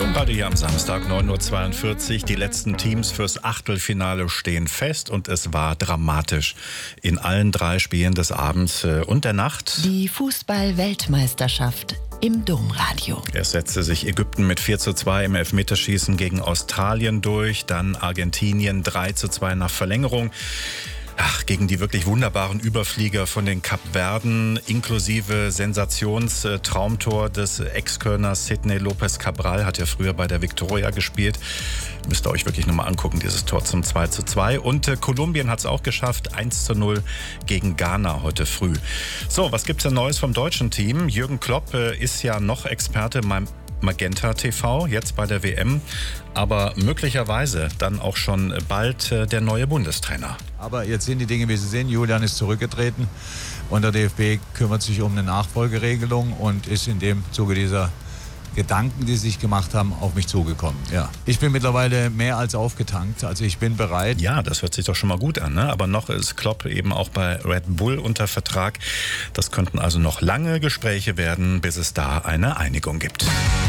Domradio hier am Samstag, 9.42 Uhr. Die letzten Teams fürs Achtelfinale stehen fest und es war dramatisch in allen 3 Spielen des Abends und der Nacht. Die Fußball-Weltmeisterschaft im Domradio. Erst setzte sich Ägypten mit 4:2 im Elfmeterschießen gegen Australien durch, dann Argentinien 3:2 nach Verlängerung. Gegen die wirklich wunderbaren Überflieger von den Kapverden, inklusive Sensationstraumtor des Ex-Kölners Sidney Lopez Cabral, hat ja früher bei der Viktoria gespielt. Müsst ihr euch wirklich nochmal angucken, dieses Tor zum 2:2. Und Kolumbien hat es auch geschafft, 1:0 gegen Ghana heute früh. So, was gibt's denn Neues vom deutschen Team? Jürgen Klopp ist ja noch Experte beim Magenta TV, jetzt bei der WM, aber möglicherweise dann auch schon bald der neue Bundestrainer. Aber jetzt sind die Dinge, wie sie sind. Julian ist zurückgetreten und der DFB kümmert sich um eine Nachfolgeregelung und ist in dem Zuge dieser Gedanken, die sie sich gemacht haben, auf mich zugekommen. Ja. Ich bin mittlerweile mehr als aufgetankt, also ich bin bereit. Ja, das hört sich doch schon mal gut an, ne? Aber noch ist Klopp eben auch bei Red Bull unter Vertrag. Das könnten also noch lange Gespräche werden, bis es da eine Einigung gibt.